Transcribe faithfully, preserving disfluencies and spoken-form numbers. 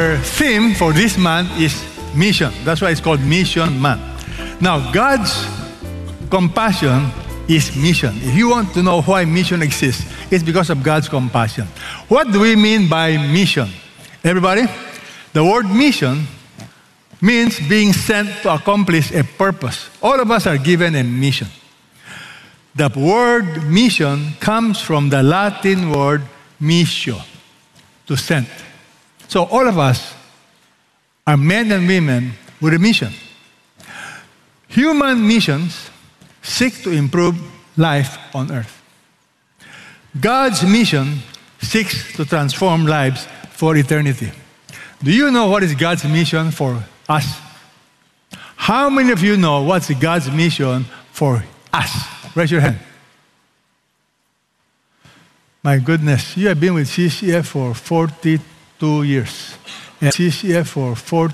our theme for this month is mission. That's why it's called Mission Month. Now, God's compassion is mission. If you want to know why mission exists, it's because of God's compassion. What do we mean by mission? Everybody? The word mission means being sent to accomplish a purpose. All of us are given a mission. The word mission comes from the Latin word missio, to send. So all of us are men and women with a mission. Human missions seek to improve life on earth. God's mission seeks to transform lives for eternity. Do you know what is God's mission for us? How many of you know what's God's mission for us? Raise your hand. My goodness, you have been with C C F for forty-two years. And C C F for forty